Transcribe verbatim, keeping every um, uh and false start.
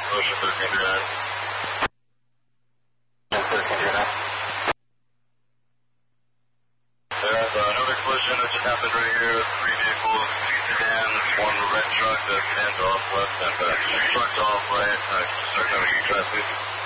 Ocean thirteen three nine. thirteen three nine. There's another collision that just happened right here. Three vehicles, two sedans, one red truck, the sedans are off left, and uh, two trucks off right. Uh, start noting you drive, please.